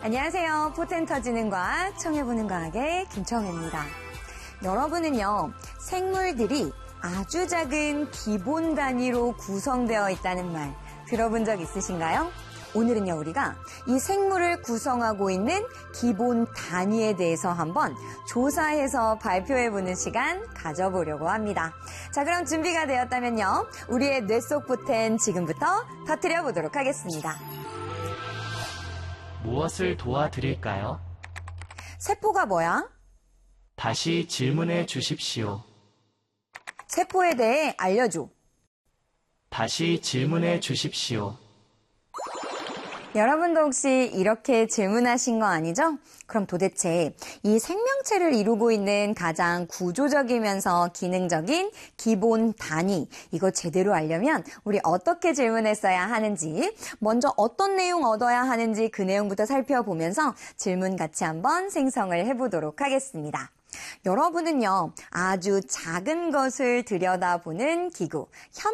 안녕하세요. 포텐 터지는 과학, 청해보는 과학의 김청혜입니다. 여러분은요, 생물들이 아주 작은 기본 단위로 구성되어 있다는 말 들어본 적 있으신가요? 오늘은요, 우리가 이 생물을 구성하고 있는 기본 단위에 대해서 한번 조사해서 발표해보는 시간 가져보려고 합니다. 자, 그럼 준비가 되었다면요, 우리의 뇌 속 포텐 지금부터 터뜨려 보도록 하겠습니다. 무엇을 도와드릴까요? 세포가 뭐야? 다시 질문해 주십시오. 세포에 대해 알려줘. 다시 질문해 주십시오. 여러분도 혹시 이렇게 질문하신 거 아니죠? 그럼 도대체 이 생명체를 이루고 있는 가장 구조적이면서 기능적인 기본 단위, 이거 제대로 알려면 우리 어떻게 질문했어야 하는지, 먼저 어떤 내용 얻어야 하는지 그 내용부터 살펴보면서 질문 같이 한번 생성을 해보도록 하겠습니다. 여러분은요, 아주 작은 것을 들여다보는 기구,